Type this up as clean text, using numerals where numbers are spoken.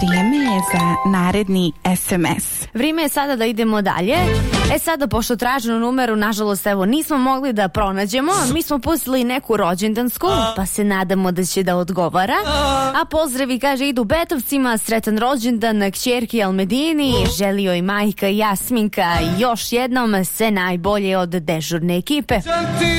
Vrijeme je za naredni SMS. Vrijeme je sada da idemo dalje. Sada, pošto traženu numeru, nažalost, evo, nismo mogli da pronađemo. Mi smo pustili neku rođendansku, pa se nadamo da će da odgovara. A pozdravi, kaže, idu Betovcima, sretan rođendan kćerki Almedini, želio i majka Jasminka. Još jednom sve najbolje od dežurne ekipe.